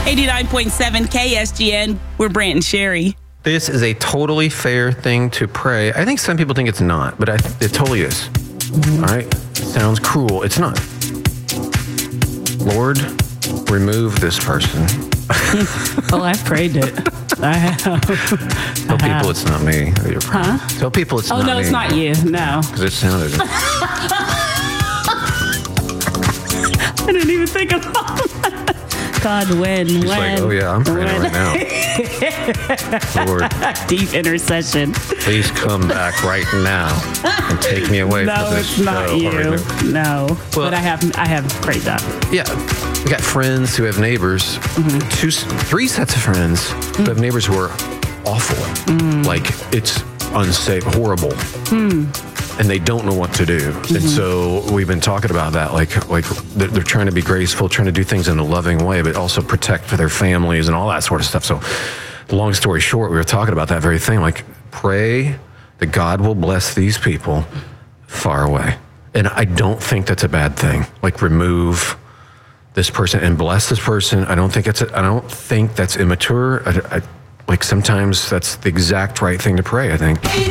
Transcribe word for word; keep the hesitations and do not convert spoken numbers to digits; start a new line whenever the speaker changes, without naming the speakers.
eighty-nine point seven K S G N. We're Brant and Sherry.
This is a totally fair thing to pray. I think some people think it's not, but I, it totally is. All right? It sounds cruel. It's not. Lord, remove this person.
Oh, I've prayed it. I have.
Tell
I
people
have.
it's not me.
Huh?
Tell people it's
oh,
not me.
no, it's not you. No.
Because it sounded.
I didn't even think about that. God, when,
She's
when.
like, oh, yeah, I'm praying
when.
right now. Lord,
Deep intercession.
please come back right now and take me away
No,
from this
it's not
show.
you. No.
Well-
but I have I have prayed that.
Yeah, we got friends who have neighbors,
Mm-hmm.
two, three sets of friends who have neighbors who are awful.
Mm.
Like, it's unsafe, horrible.
Hmm.
And they don't know what to do.
Mm-hmm.
And so we've been talking about that. Like, like they're, they're trying to be graceful, trying to do things in a loving way, but also protect for their families and all that sort of stuff. So, long story short, we were talking about that very thing. Like, pray that God will bless these people far away. And I don't think that's a bad thing. Like, remove this person and bless this person. I don't think it's. A, I don't think that's immature. I, I, like, sometimes that's the exact right thing to pray, I think.